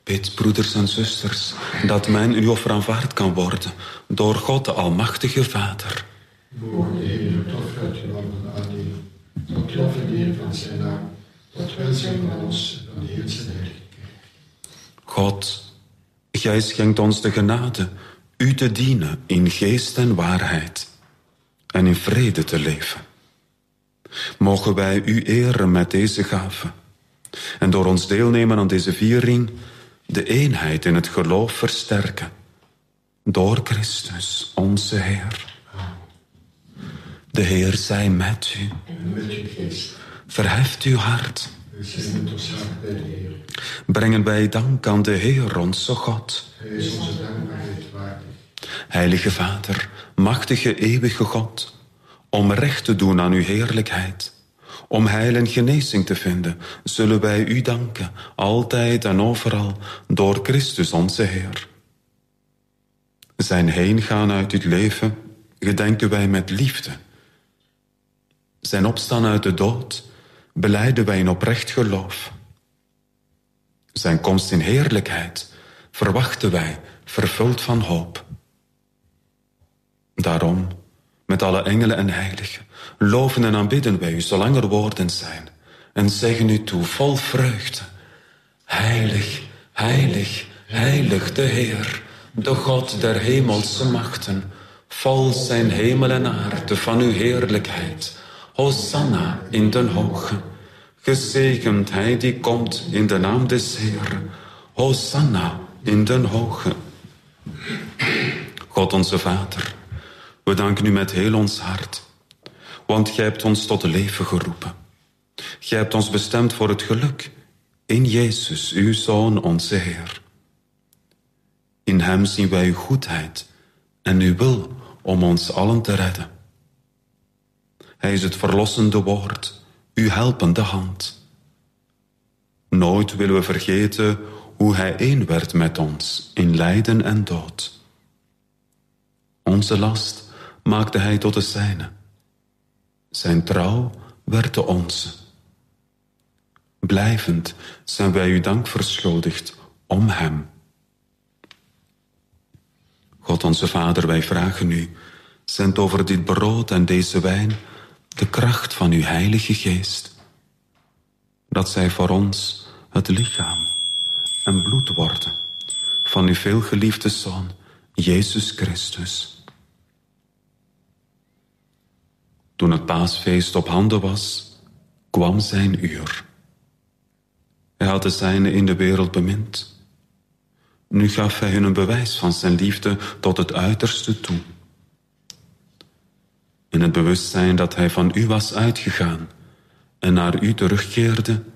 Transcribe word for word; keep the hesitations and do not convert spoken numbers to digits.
Bid, broeders en zusters, dat mijn uw offer aanvaard kan worden door God de Almachtige Vader. Mogen de Heer het offer uit uw handen aannemen, tot lof en eer van zijn naam, tot welzijn van ons en van de hele zijn heilige kerk. God, gij schenkt ons de genade u te dienen in geest en waarheid en in vrede te leven. Mogen wij u eren met deze gave en door ons deelnemen aan deze viering de eenheid in het geloof versterken. Door Christus, onze Heer. De Heer zij met u. En met uw geest. Verheft uw hart. We zijn met ons hart bij de Heer. Brengen wij dank aan de Heer, onze God. Hij is onze dankbaarheid waardig. Heilige Vader, machtige eeuwige God, om recht te doen aan uw heerlijkheid, om heil en genezing te vinden, zullen wij u danken, altijd en overal, door Christus onze Heer. Zijn heengaan uit dit leven gedenken wij met liefde. Zijn opstaan uit de dood belijden wij in oprecht geloof. Zijn komst in heerlijkheid verwachten wij vervuld van hoop. Daarom, met alle engelen en heiligen, loven en aanbidden wij u zolang er woorden zijn en zeggen u toe vol vreugde. Heilig, heilig, heilig de Heer, de God der hemelse machten, vol zijn hemel en aarde van uw heerlijkheid. Hosanna in den hoge. Gezegend hij die komt in de naam des Heeren. Hosanna in den hoge. God onze Vader, we danken u met heel ons hart, want gij hebt ons tot leven geroepen. Gij hebt ons bestemd voor het geluk in Jezus, uw Zoon, onze Heer. In hem zien wij uw goedheid en uw wil om ons allen te redden. Hij is het verlossende woord, uw helpende hand. Nooit willen we vergeten hoe hij één werd met ons in lijden en dood. Onze last maakte hij tot de zijne. Zijn trouw werd de onze. Blijvend zijn wij u dank verschuldigd om hem. God onze Vader, wij vragen u, zend over dit brood en deze wijn de kracht van uw Heilige Geest, dat zij voor ons het lichaam en bloed worden van uw veelgeliefde Zoon, Jezus Christus. Toen het paasfeest op handen was, kwam zijn uur. Hij had de zijnen in de wereld bemind. Nu gaf hij hun een bewijs van zijn liefde tot het uiterste toe. In het bewustzijn dat hij van u was uitgegaan en naar u terugkeerde,